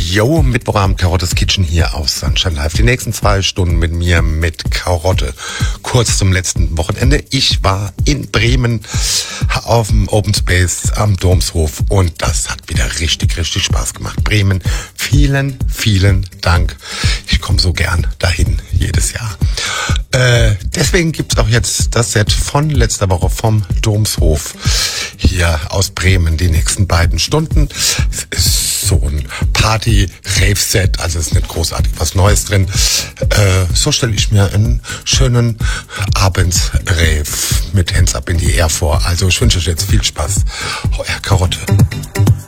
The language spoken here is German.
Yo, Mittwochabend Karottes Kitchen hier aus Sunshine Live. Die nächsten 2 Stunden mit mir mit Karotte. Kurz zum letzten Wochenende. Ich war in Bremen auf dem Open Space am Domshof und das hat wieder richtig Spaß gemacht. Bremen, vielen Dank. Ich komme so gern dahin, jedes Jahr. Deswegen gibt's auch jetzt das Set von letzter Woche vom Domshof hier aus Bremen. Die nächsten 2 Stunden. Es ist so ein Party-Rave-Set, also ist nicht großartig was Neues drin. So stelle ich mir einen schönen Abends-Rave mit Hands Up in die Air vor. Also ich wünsche euch jetzt viel Spaß. Euer Karotte.